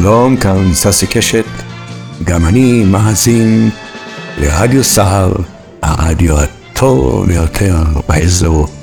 שלום, כאן ססי קשת, גם אני מאזין לרדיו סהר, הרדיו הטוב ביותר באזור.